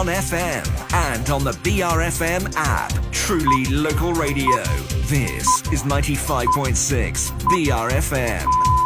on FM and on the BRFM app. Truly local radio. This is 95.6 BRFM.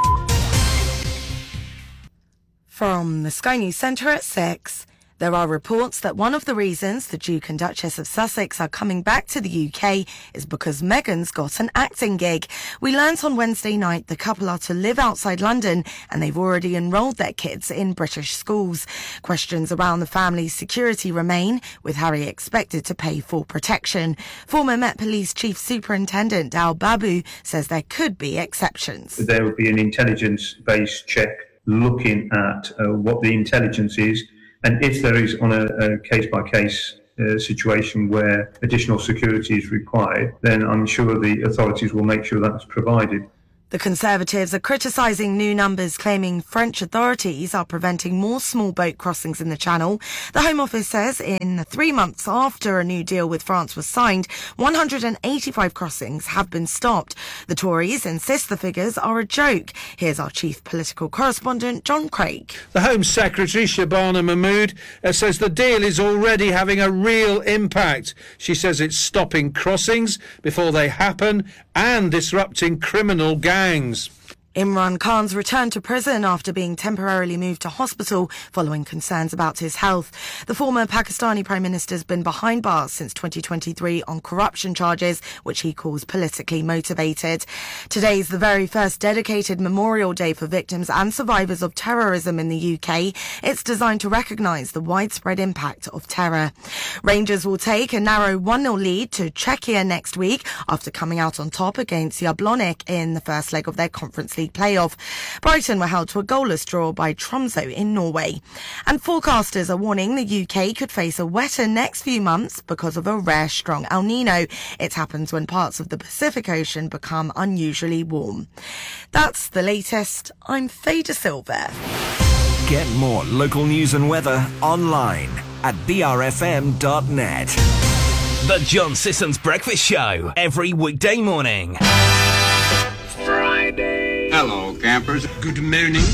From the Sky News Centre at 6. There are reports that one of the reasons the Duke and Duchess of Sussex are coming back to the UK is because Meghan's got an acting gig. We learnt on Wednesday night the couple are to live outside London and they've already enrolled their kids in British schools. Questions around the family's security remain, with Harry expected to pay full protection. Former Met Police Chief Superintendent Al Babu says there could be exceptions. There would be an intelligence-based check looking at what the intelligence is. And if there is on a case-by-case situation where additional security is required, then I'm sure the authorities will make sure that's provided. The Conservatives are criticising new numbers, claiming French authorities are preventing more small boat crossings in the Channel. The Home Office says in 3 months after a new deal with France was signed, 185 crossings have been stopped. The Tories insist the figures are a joke. Here's our chief political correspondent, John Craig. The Home Secretary, Shabana Mahmood, says the deal is already having a real impact. She says it's stopping crossings before they happen and disrupting criminal gangs. Imran Khan's returned to prison after being temporarily moved to hospital following concerns about his health. The former Pakistani Prime Minister has been behind bars since 2023 on corruption charges, which he calls politically motivated. Today's the very first dedicated Memorial Day for victims and survivors of terrorism in the UK. It's designed to recognise the widespread impact of terror. Rangers will take a narrow 1-0 lead to Czechia next week after coming out on top against Jablonec in the first leg of their Conference League playoff. Brighton were held to a goalless draw by Tromsø in Norway. And forecasters are warning the UK could face a wetter next few months because of a rare strong El Nino. It happens when parts of the Pacific Ocean become unusually warm. That's the latest. I'm Faye De Silva. Get more local news and weather online at brfm.net. The John Sissons Breakfast Show, every weekday morning. Friday. Hello, campers. Good morning.